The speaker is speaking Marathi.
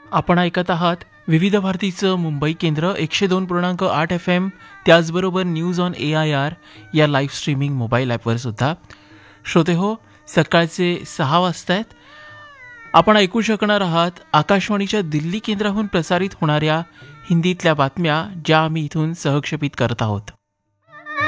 आपण ऐकत आहात विविध भारतीचं मुंबई केंद्र 102.8 FM, त्याचबरोबर न्यूज ऑन AIR या लाईव्ह स्ट्रीमिंग मोबाईल ॲपवर सुद्धा. श्रोते हो, सकाळचे 6 वाजता आहेत. आपण ऐकू शकणार आहात आकाशवाणीच्या दिल्ली केंद्राहून प्रसारित होणाऱ्या हिंदीतल्या बातम्या, ज्या आम्ही इथून सहक्षेपित करत आहोत.